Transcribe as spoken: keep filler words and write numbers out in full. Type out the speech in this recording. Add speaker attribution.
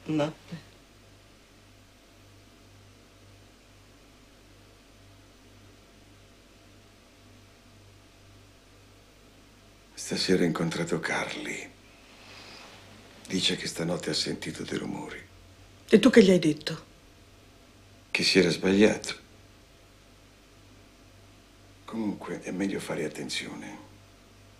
Speaker 1: Notte.
Speaker 2: Stasera ho incontrato Carly. Dice che stanotte ha sentito dei rumori.
Speaker 1: E tu che gli hai detto?
Speaker 2: Che si era sbagliato. Comunque è meglio fare attenzione.